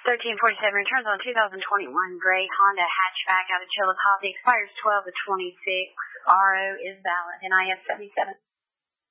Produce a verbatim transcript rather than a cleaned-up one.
thirteen forty-seven returns on two thousand twenty-one gray Honda hatchback out of Chillicothe. Expires twelve to twenty-six. R O is valid. N I S seventy-seven.